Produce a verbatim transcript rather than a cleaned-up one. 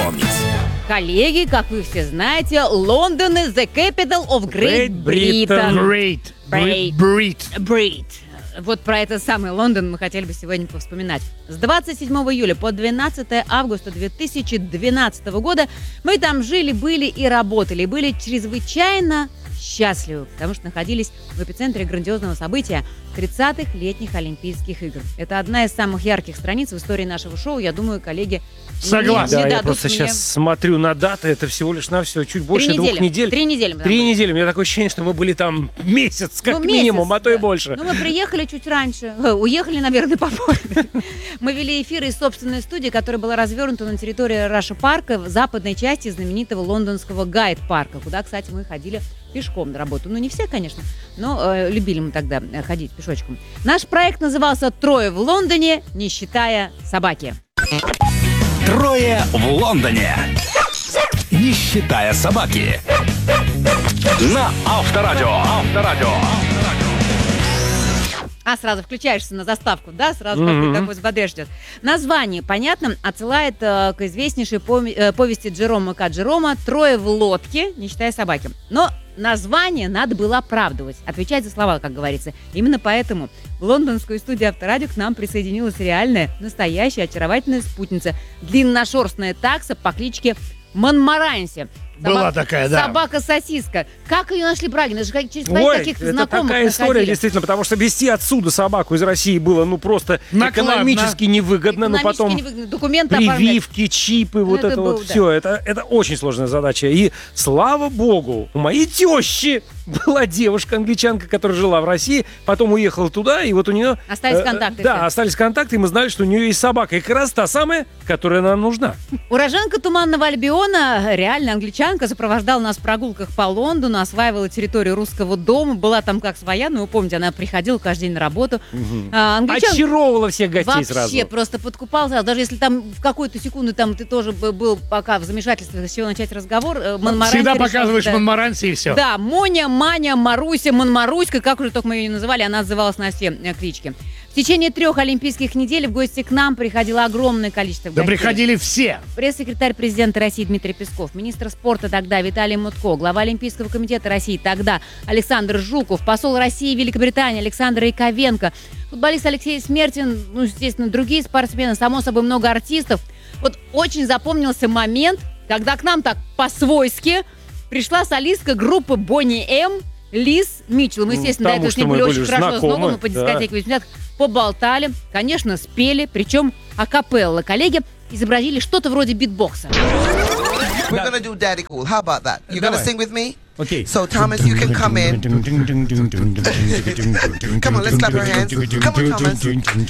вспомнить. Коллеги, как вы все знаете, Лондон is the capital of Great Britain. Great. Great. Brit. Brit. Вот про этот самый Лондон мы хотели бы сегодня повспоминать. С двадцать седьмого июля по двенадцатого августа две тысячи двенадцатого года мы там жили, были и работали. Были чрезвычайно счастливы, потому что находились в эпицентре грандиозного события тридцатых летних Олимпийских игр. Это одна из самых ярких страниц в истории нашего шоу. Я думаю, коллеги Согласен. не, Да, не я дадут просто мне... сейчас смотрю на даты, это всего лишь навсего чуть больше Три двух недели. недель. Три недели. мы там Три были. недели. У меня такое ощущение, что мы были там месяц, как Ну, месяц, минимум, а то и да. больше. Ну, мы приехали чуть раньше. Э, Уехали, наверное, попозже. Мы вели эфир из собственной студии, которая была развернута на территории Раша Парка в западной части знаменитого лондонского Гайд-парка, куда, кстати, мы ходили пешком на работу. Ну, не все, конечно, но э, любили мы тогда э, ходить пешочком. Наш проект назывался «Трое в Лондоне, не считая собаки». Трое в Лондоне, не считая собаки. На Авторадио. Авторадио. А, сразу включаешься на заставку, да? Сразу Mm-hmm. такой взбодряж идет. Название, понятно, отсылает э, к известнейшей поми- э, повести Джерома К. Джерома «Трое в лодке, не считая собаки». Но название надо было оправдывать, отвечать за слова, как говорится. Именно поэтому в лондонскую студию Авторадио к нам присоединилась реальная, настоящая, очаровательная спутница. Длинношерстная такса по кличке Монмаранси. Была такая, да. Собака-сосиска. Как ее нашли, Брагин? Это же как- через твоих Ой, каких-то это знакомых такая история, находили. действительно, потому что везти отсюда собаку из России было, ну, просто Накладно. экономически невыгодно, но Экономически потом невыгодно. Документы оформлять. прививки, чипы, вот это это, было, вот да. все. Это, это очень сложная задача. И слава богу, у моей тещи была девушка-англичанка, которая жила в России, потом уехала туда, и вот у нее... Остались контакты Да, все. остались контакты, и мы знали, что у нее есть собака. И как раз та самая, которая нам нужна. Уроженка Туманного Альбиона, реально англичанка, сопровождала нас в прогулках по Лондону, осваивала территорию русского дома, была там как своя, ну, вы помните, она приходила каждый день на работу. А, англичан- Очаровывала всех гостей Вообще сразу. просто подкупал сразу. Даже если там в какую-то секунду там ты тоже б- был пока в замешательстве, с чего начать разговор, э, Монмаранси Всегда решил, показываешь да. Монмаранси и все. Да, Моня, Маня, Маруся, Монмаруська, как уже только мы ее не называли, она отзывалась на все э, клички. В течение трех олимпийских недель в гости к нам приходило огромное количество Да гостей. приходили все. Пресс-секретарь президента России Дмитрий Песков, министр спорта тогда Виталий Мутко, глава Олимпийского комитета России тогда Александр Жуков, посол России в Великобритании Александр Яковенко, футболист Алексей Смертин, ну, естественно, другие спортсмены, само собой, много артистов. Вот очень запомнился момент, когда к нам так по-свойски пришла солистка группы Бонни М. Лиз Митчелл. Мы, естественно, Потому до этого с что ней мы были были очень уже хорошо знакомы, знакомы по да. дискотеке восьмидесятых. Поболтали, конечно, спели, причем акапелла. Коллеги изобразили что-то вроде битбокса. We're gonna do Daddy Cool. How about that? You gonna Давай. sing with me? Окей. So Thomas, you can come in. Come on, let's clap our hands. Come on, Thomas.